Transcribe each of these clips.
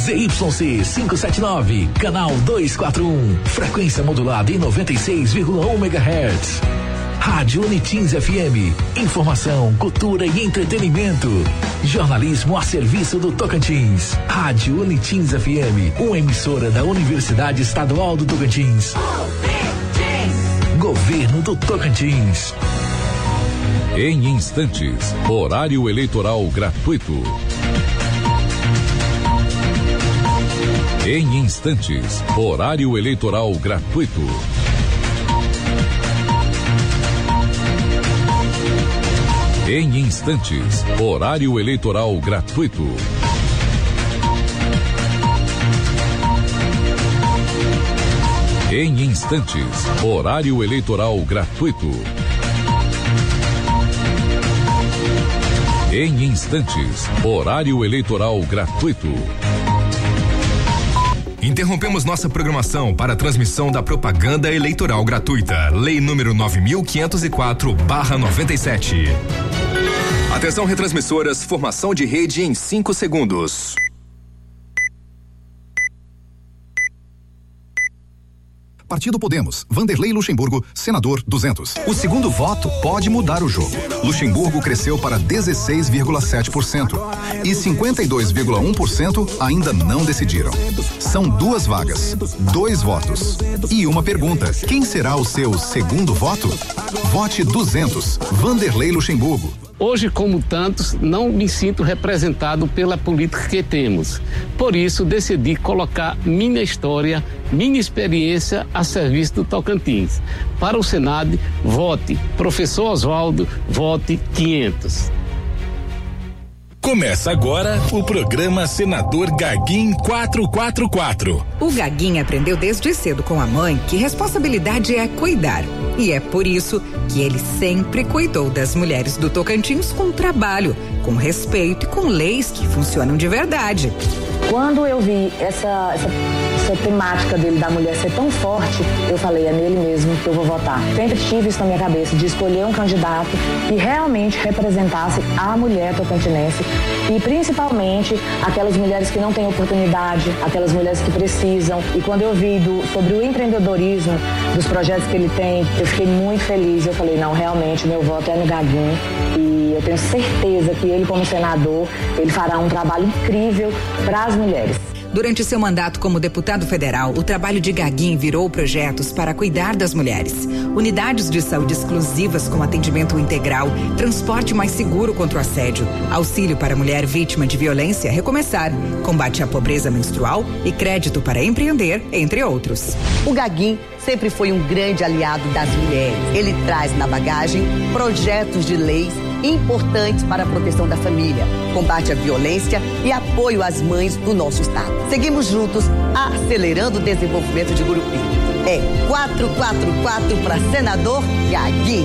ZYC 579, canal 241, frequência modulada em 96,1 MHz. Rádio Unitins FM, informação, cultura e entretenimento. Jornalismo a serviço do Tocantins. Rádio Unitins FM, uma emissora da Universidade Estadual do Tocantins. Governo do Tocantins. Em instantes, horário eleitoral gratuito. Em instantes, horário eleitoral gratuito. Em instantes, horário eleitoral gratuito. Em instantes, horário eleitoral gratuito. Em instantes, horário eleitoral gratuito. Interrompemos nossa programação para a transmissão da propaganda eleitoral gratuita. Lei número 9.504/97. Atenção, retransmissoras, formação de rede em 5 segundos. Partido Podemos, Vanderlei Luxemburgo, senador 200. O segundo voto pode mudar o jogo. Luxemburgo cresceu para 16,7% e 52,1% ainda não decidiram. São 2 vagas, 2 votos e uma pergunta: quem será o seu segundo voto? Vote 200, Vanderlei Luxemburgo. Hoje, como tantos, não me sinto representado pela política que temos. Por isso, decidi colocar minha história, minha experiência a serviço do Tocantins. Para o Senado, vote Professor Oswaldo, vote 500. Começa agora o programa Senador Gaguinho 444. O Gaguinho aprendeu desde cedo com a mãe que responsabilidade é cuidar. E é por isso que ele sempre cuidou das mulheres do Tocantins com trabalho, com respeito e com leis que funcionam de verdade. Quando eu vi essa temática dele da mulher ser tão forte, eu falei, é nele mesmo que eu vou votar. Sempre tive isso na minha cabeça, de escolher um candidato que realmente representasse a mulher tocantinense e principalmente aquelas mulheres que não têm oportunidade, aquelas mulheres que precisam. E quando eu vi sobre o empreendedorismo, dos projetos que ele tem, eu fiquei muito feliz. Eu falei, não, realmente, meu voto é no Gaguinho e eu tenho certeza que ele, como senador, ele fará um trabalho incrível para as mulheres. Durante seu mandato como deputado federal, o trabalho de Gaguinho virou projetos para cuidar das mulheres. Unidades de saúde exclusivas com atendimento integral, transporte mais seguro contra o assédio, auxílio para mulher vítima de violência recomeçar, combate à pobreza menstrual e crédito para empreender, entre outros. O Gaguinho sempre foi um grande aliado das mulheres. Ele traz na bagagem projetos de leis importantes para a proteção da família, combate à violência e apoio às mães do nosso estado. Seguimos juntos, acelerando o desenvolvimento de Gurupim. É 444 para senador Gaguinho.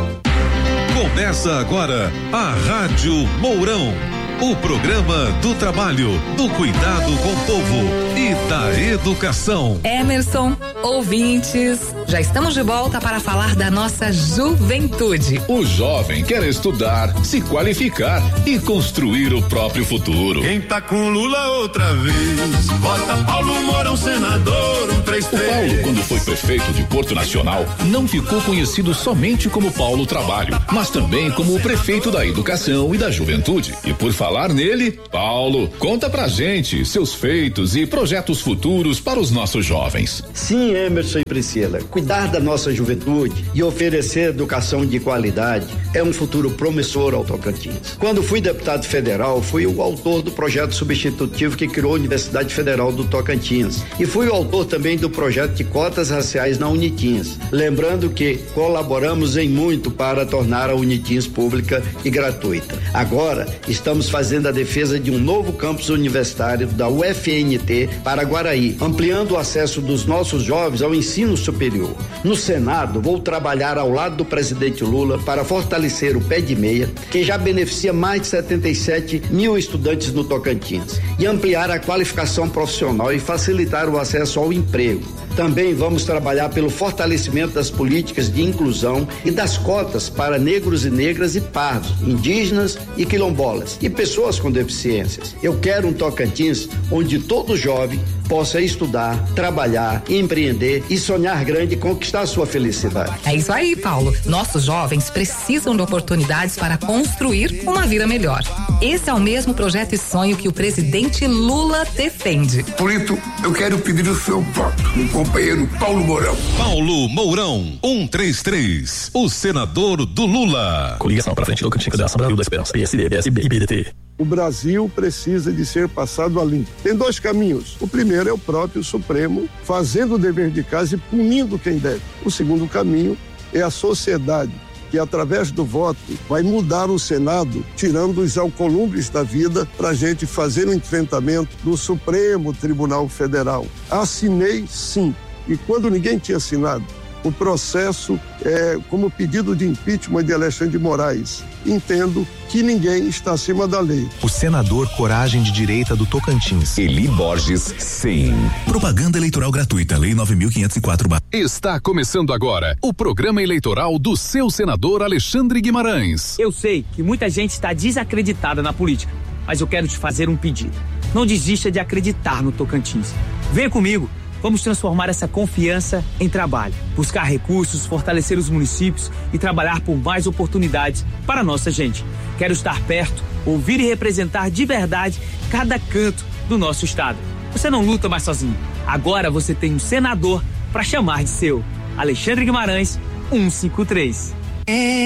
Começa agora a Rádio Mourão, o programa do trabalho, do cuidado com o povo e da educação. Emerson, ouvintes, já estamos de volta para falar da nossa juventude. O jovem quer estudar, se qualificar e construir o próprio futuro. Quem tá com Lula outra vez, vota Paulo Mourão, senador 133. O Paulo, quando foi prefeito de Porto Nacional, não ficou conhecido somente como Paulo Trabalho, mas também como o prefeito da educação e da juventude. E por falar nele, Paulo, conta pra gente seus feitos e projetos futuros para os nossos jovens. Sim, Emerson e Priscila, cuidar da nossa juventude e oferecer educação de qualidade é um futuro promissor ao Tocantins. Quando fui deputado federal, fui o autor do projeto substitutivo que criou a Universidade Federal do Tocantins e fui o autor também do projeto de cotas raciais na Unitins. Lembrando que colaboramos em muito para tornar a Unitins pública e gratuita. Agora, estamos fazendo a defesa de um novo campus universitário da UFNT para Guaraí, ampliando o acesso dos nossos jovens ao ensino superior. No Senado, vou trabalhar ao lado do presidente Lula para fortalecer o Pé de Meia, que já beneficia mais de 77 mil estudantes no Tocantins, e ampliar a qualificação profissional e facilitar o acesso ao emprego. Também vamos trabalhar pelo fortalecimento das políticas de inclusão e das cotas para negros e negras e pardos, indígenas e quilombolas e pessoas com deficiências. Eu quero um Tocantins onde todo jovem possa estudar, trabalhar, empreender e sonhar grande e conquistar a sua felicidade. É isso aí, Paulo. Nossos jovens precisam de oportunidades para construir uma vida melhor. Esse é o mesmo projeto e sonho que o presidente Lula defende. Por isso, eu quero pedir o seu voto no companheiro Paulo Mourão. Paulo Mourão, 133, o senador do Lula. Coligação para frente do Cantinho da Brasil da Esperança, PSD, PSB e PDT. O Brasil precisa de ser passado a limpo. Tem dois caminhos. O primeiro é o próprio Supremo fazendo o dever de casa e punindo quem deve. O segundo caminho é a sociedade, que através do voto vai mudar o Senado, tirando os alcolumes da vida para a gente fazer o enfrentamento do Supremo Tribunal Federal. Assinei sim, e quando ninguém tinha assinado, o processo como pedido de impeachment de Alexandre de Moraes. Entendo que ninguém está acima da lei. O senador Coragem de Direita do Tocantins, Eli Borges, sim. Propaganda eleitoral gratuita, Lei 9.504. Está começando agora o programa eleitoral do seu senador Alexandre Guimarães. Eu sei que muita gente está desacreditada na política, mas eu quero te fazer um pedido. Não desista de acreditar no Tocantins. Venha comigo. Vamos transformar essa confiança em trabalho, buscar recursos, fortalecer os municípios e trabalhar por mais oportunidades para a nossa gente. Quero estar perto, ouvir e representar de verdade cada canto do nosso estado. Você não luta mais sozinho. Agora você tem um senador para chamar de seu. Alexandre Guimarães, 153.